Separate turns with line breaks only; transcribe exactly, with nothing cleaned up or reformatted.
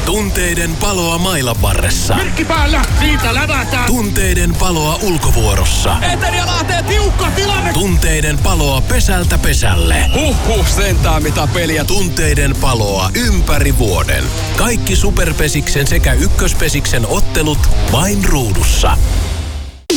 Tunteiden paloa mailan varressa.
Merkki päällä, siitä lävätään.
Tunteiden paloa ulkovuorossa.
Eteri ja Lahteen tiukka tilanne.
Tunteiden paloa pesältä pesälle.
Huhhuh, sentään mitä peliä.
Tunteiden paloa ympäri vuoden. Kaikki Superpesiksen sekä Ykköspesiksen ottelut vain ruudussa.